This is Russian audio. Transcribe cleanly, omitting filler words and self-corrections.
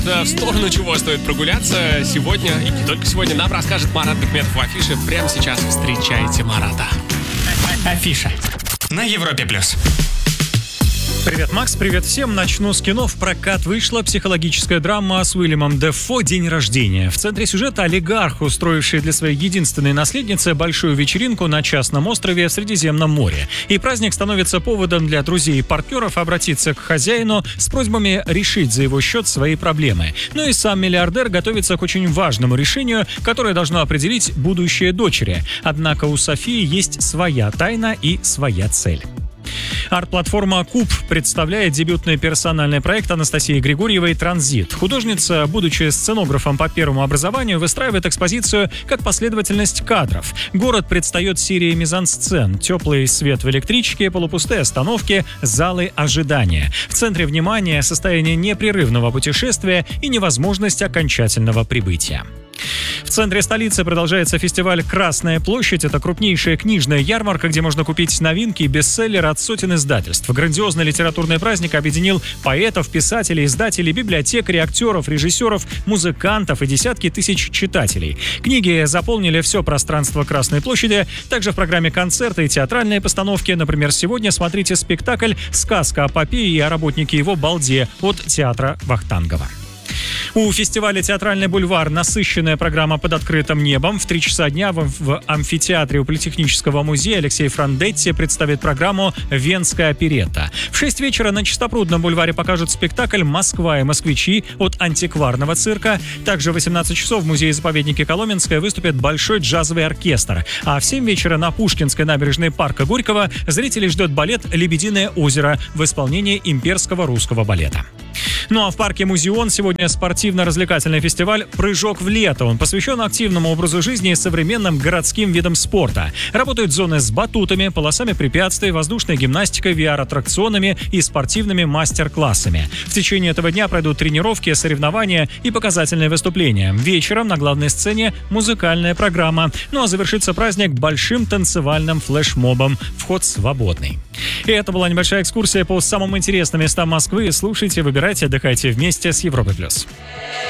В сторону чего стоит прогуляться сегодня, и не только сегодня, нам расскажет Марат Бекметов в афише. Прямо сейчас встречайте Марата. Афиша на Европе+. Привет, Макс, привет всем. Начну с кино. В прокат вышла психологическая драма с Уильямом Дефо «День рождения». В центре сюжета олигарх, устроивший для своей единственной наследницы большую вечеринку на частном острове в Средиземном море. И праздник становится поводом для друзей и партнеров обратиться к хозяину с просьбами решить за его счет свои проблемы. Ну и сам миллиардер готовится к очень важному решению, которое должно определить будущее дочери. Однако у Софии есть своя тайна и своя цель. Арт-платформа «Куб» представляет дебютный персональный проект Анастасии Григорьевой «Транзит». Художница, будучи сценографом по первому образованию, выстраивает экспозицию как последовательность кадров. Город предстает серией мизансцен: теплый свет в электричке, полупустые остановки, залы ожидания. В центре внимания состояние непрерывного путешествия и невозможность окончательного прибытия. В центре столицы продолжается фестиваль «Красная площадь». Это крупнейшая книжная ярмарка, где можно купить новинки и бестселлеры от сотен издательств. Грандиозный литературный праздник объединил поэтов, писателей, издателей, библиотекарей, актеров, режиссеров, музыкантов и десятки тысяч читателей. Книги заполнили все пространство Красной площади. Также в программе концерты и театральные постановки. Например, сегодня смотрите спектакль «Сказка о попе и о работнике его балде» от театра Вахтангова. У фестиваля «Театральный бульвар» насыщенная программа под открытым небом. В 3 часа дня в амфитеатре у Политехнического музея Алексей Франдетти представит программу «Венская оперетта». В 6 вечера на Чистопрудном бульваре покажут спектакль «Москва и москвичи» от антикварного цирка. Также в 18 часов в музее-заповеднике Коломенское выступит большой джазовый оркестр. А в 7 вечера на Пушкинской набережной парка Горького зрителей ждет балет «Лебединое озеро» в исполнении имперского русского балета. Ну а в парке Музеон сегодня спортивно-развлекательный фестиваль «Прыжок в лето». Он посвящен активному образу жизни и современным городским видам спорта. Работают зоны с батутами, полосами препятствий, воздушной гимнастикой, VR-аттракционами и спортивными мастер-классами. В течение этого дня пройдут тренировки, соревнования и показательные выступления. Вечером на главной сцене музыкальная программа. Ну а завершится праздник большим танцевальным флешмобом. Вход свободный. И это была небольшая экскурсия по самым интересным местам Москвы. Слушайте, выбирайте, отдыхайте вместе с Европой+.